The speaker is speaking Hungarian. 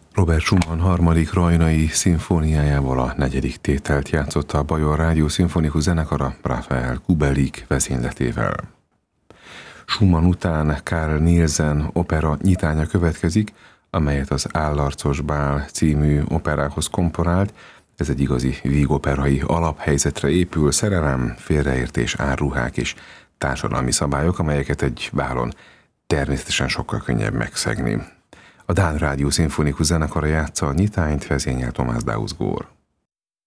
Robert Schumann harmadik rajnai szimfóniájával a negyedik tételt játszotta a Bajor Rádió Szimfonikus Zenekara Rafael Kubelik vezényletével. Schumann után Carl Nielsen opera nyitánya következik, amelyet az Állarcos Bál című operához komponált. Ez egy igazi vígoperai alaphelyzetre épül, szerelem, félreértés, árruhák és társadalmi szabályok, amelyeket egy bálon természetesen sokkal könnyebb megszegni. A Dán Rádió Szimfonikus Zenekara játsza a nyitányt, vezényel Thomas Dausgaard.